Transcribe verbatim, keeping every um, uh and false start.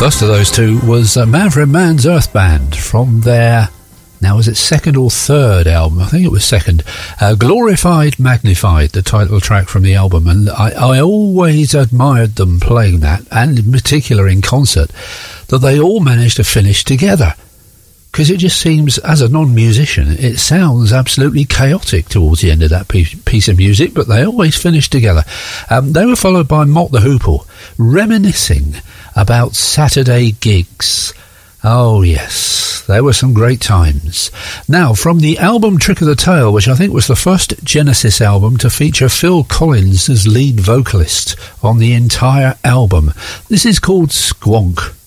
First of those two was uh, Manfred Mann's Earth Band from their, now was it second or third album? I think it was second. Uh, Glorified, Magnified, the title track from the album. And I, I always admired them playing that, and in particular in concert, that they all managed to finish together. Because it just seems, as a non-musician, it sounds absolutely chaotic towards the end of that piece, piece of music, but they always finish together. Um, they were followed by Mott the Hoople, reminiscing about Saturday gigs. Oh yes, there were some great times. Now, from the album Trick of the Tail, which I think was the first Genesis album to feature Phil Collins as lead vocalist on the entire album, this is called Squonk.